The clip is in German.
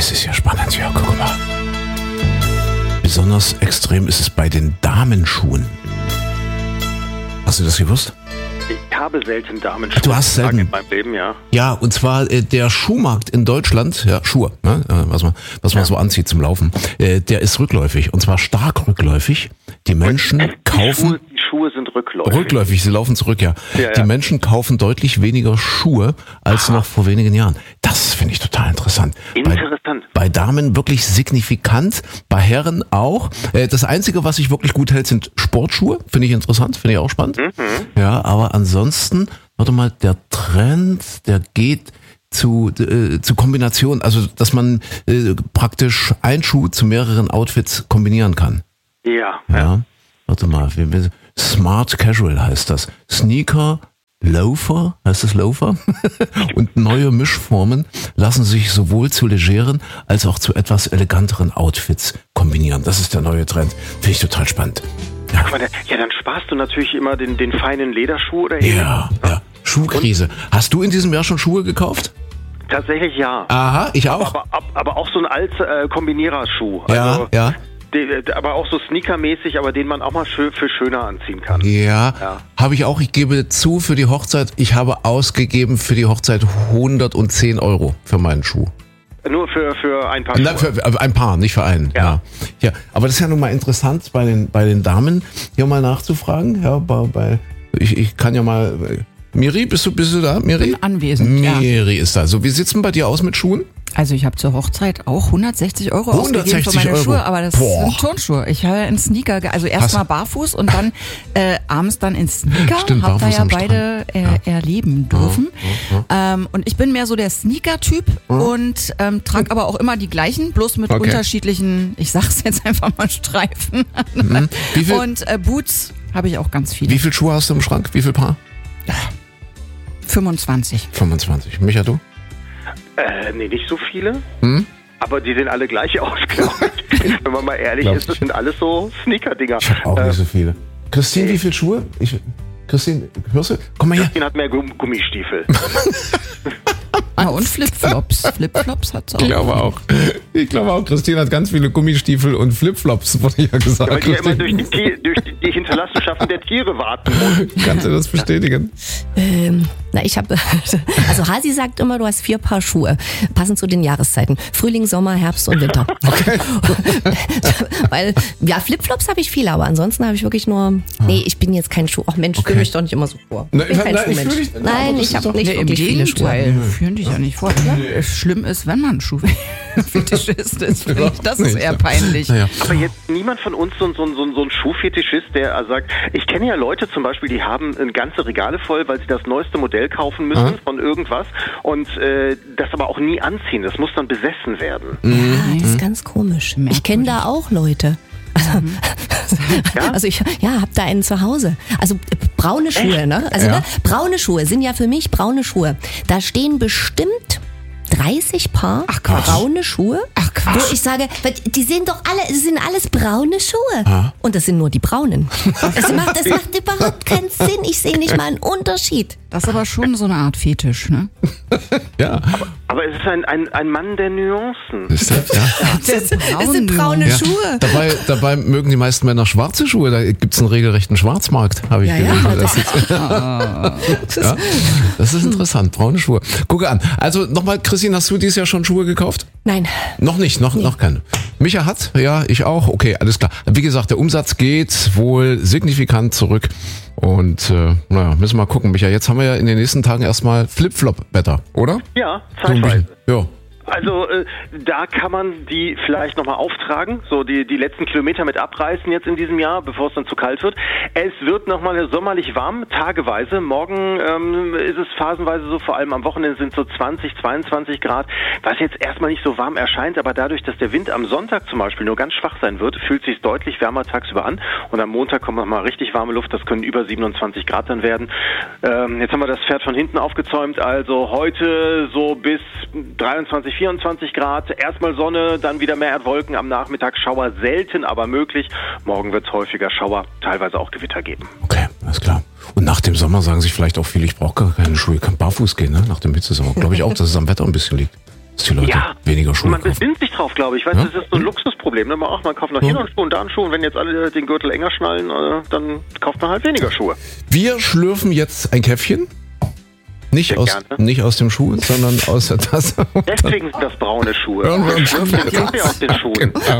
Das ist ja spannend, ja, guck mal. Besonders extrem ist es bei den Damenschuhen. Hast du das gewusst? Ich habe selten Damenschuhe. Du hast selten in meinem Leben, ja. Ja, und zwar der Schuhmarkt in Deutschland, ja, Schuhe, ne, was man so anzieht zum Laufen, der ist rückläufig, und zwar stark rückläufig. Die Menschen kaufen... Die Schuhe sind rückläufig. Rückläufig, sie laufen zurück, ja. Die Menschen kaufen deutlich weniger Schuhe als noch vor wenigen Jahren. Das finde ich total interessant. Interessant. Bei Damen wirklich signifikant, bei Herren auch. Das Einzige, was sich wirklich gut hält, sind Sportschuhe. Finde ich interessant, finde ich auch spannend. Ja, aber ansonsten, warte mal, der Trend, der geht zu Kombination, also dass man praktisch einen Schuh zu mehreren Outfits kombinieren kann. Ja. Warte mal, Smart Casual heißt das. Sneaker, Loafer, heißt das Loafer? Und neue Mischformen lassen sich sowohl zu legeren als auch zu etwas eleganteren Outfits kombinieren. Das ist der neue Trend. Finde ich total spannend. Ja, dann sparst du natürlich immer den feinen Lederschuh oder ähnliches. Ja. Schuhkrise. Hast du in diesem Jahr schon Schuhe gekauft? Tatsächlich ja. Aha, ich auch. Aber auch so ein alter Kombiniererschuh. Ja. Aber auch so sneakermäßig, aber den man auch mal für schöner anziehen kann. Ja, habe ich auch. Ich gebe zu, für die Hochzeit, ich habe ausgegeben für die Hochzeit 110 € für meinen Schuh. Nur für ein paar Schuhe? Nein, für ein paar, nicht für einen. Ja, aber das ist ja nun mal interessant, bei den Damen hier mal nachzufragen. Ja, ich kann ja mal... Miri, bist du da? Miri? Ich bin anwesend, Miri ist da. So, wie sieht's denn bei dir aus mit Schuhen? Also ich habe zur Hochzeit auch 160 € ausgegeben für meine Schuhe, aber das sind Turnschuhe. Ich habe in Sneaker, also erstmal barfuß und dann abends dann in Sneaker. Stimmt, hab da ja beide erleben dürfen. Und ich bin mehr so der Sneaker-Typ und trage aber auch immer die gleichen, bloß mit unterschiedlichen, ich sag's jetzt einfach mal, Streifen. Und Boots habe ich auch ganz viele. Wie viele Schuhe hast du im Schrank? Wie viel Paar? 25. Micha, du? Nee, nicht so viele. Aber die sehen alle gleich aus, glaube ich. Wenn man mal ehrlich ist, das sind alles so Sneaker-Dinger. Ich habe auch nicht so viele. Christine, wie viele Schuhe? Christine, hörst du? Komm mal her. Christine hat mehr Gummistiefel. Und Flipflops. Flipflops hat sie auch. Ich glaube auch. Christine hat ganz viele Gummistiefel und Flipflops, wurde ja gesagt. Weil die ja immer durch die Hinterlassenschaften der Tiere warten muss. Kannst du das bestätigen? Ich habe, also Hasi sagt immer, du hast 4 Paar Schuhe, passend zu den Jahreszeiten. Frühling, Sommer, Herbst und Winter. Okay. Weil, Flipflops habe ich viele, aber ansonsten habe ich wirklich nur, ich bin jetzt kein Schuh. Ach Mensch, fühl mich doch nicht immer so vor. Ich bin kein Schuhmensch. Nein, ich habe nicht wirklich viele Schuhe. Führen dich ja nicht vor. Schlimm ist, wenn man Schuhfetischist ist. Das ist eher peinlich. Ja. Aber jetzt niemand von uns so ein Schuhfetischist, der sagt, ich kenne ja Leute zum Beispiel, die haben ganze Regale voll, weil sie das neueste Modell kaufen müssen von irgendwas und das aber auch nie anziehen. Das muss dann besessen werden. Das ist ganz komisch. Ich kenne da auch Leute. Also ich habe da einen zu Hause. Also braune Schuhe, ne? Also braune Schuhe sind ja für mich braune Schuhe. Da stehen bestimmt 30 Paar braune Schuhe. Ach Quatsch. Wo ich sage, die sind doch alle, es sind alles braune Schuhe. Und das sind nur die braunen. Das macht überhaupt keinen Sinn. Ich sehe nicht mal einen Unterschied. Das ist aber schon so eine Art Fetisch, ne? Ja. Aber es ist ein Mann der Nuancen. Ist das? Ja. Das sind braune Schuhe. Dabei mögen die meisten Männer schwarze Schuhe. Da gibt es einen regelrechten Schwarzmarkt, habe ich gelesen. Das ist interessant, braune Schuhe. Gucke an. Also nochmal, Christine, hast du dieses Jahr schon Schuhe gekauft? Nein. Noch nicht, noch keine. Micha hat, ja, ich auch. Okay, alles klar. Wie gesagt, der Umsatz geht wohl signifikant zurück. Und müssen wir mal gucken, Micha. Jetzt haben wir ja in den nächsten Tagen erstmal Flip-Flop-Wetter, oder? Ja, zeitweise. Ja. Also da kann man die vielleicht nochmal auftragen, so die letzten Kilometer mit abreißen jetzt in diesem Jahr, bevor es dann zu kalt wird. Es wird nochmal sommerlich warm, tageweise. Morgen ist es phasenweise so, vor allem am Wochenende sind so 20, 22 Grad, was jetzt erstmal nicht so warm erscheint, aber dadurch, dass der Wind am Sonntag zum Beispiel nur ganz schwach sein wird, fühlt es sich deutlich wärmer tagsüber an und am Montag kommt nochmal richtig warme Luft, das können über 27 Grad dann werden. Jetzt haben wir das Pferd von hinten aufgezäumt, also heute so bis 23, 24 Grad, erstmal Sonne, dann wieder mehr Erdwolken, am Nachmittag Schauer, selten, aber möglich. Morgen wird es häufiger Schauer, teilweise auch Gewitter geben. Okay, alles klar. Und nach dem Sommer sagen sich vielleicht auch viele, ich brauche gar keine Schuhe, ich kann barfuß gehen, ne? Nach dem Hitzesommer. Glaube ich auch, dass es am Wetter ein bisschen liegt. dass die Leute weniger Schuhe kaufen. Man besinnt sich drauf, glaube ich. Weißt du, das ist so ein Luxusproblem. Ne? Man kauft noch hier noch einen Schuh und da einen Schuh. Und wenn jetzt alle den Gürtel enger schnallen, dann kauft man halt weniger Schuhe. Wir schlürfen jetzt ein Käffchen. Nicht aus dem Schuh, sondern aus der Tasse. Deswegen sind das braune Schuhe. Wir schlürfen den Kaffee aus den Schuhen. Genau.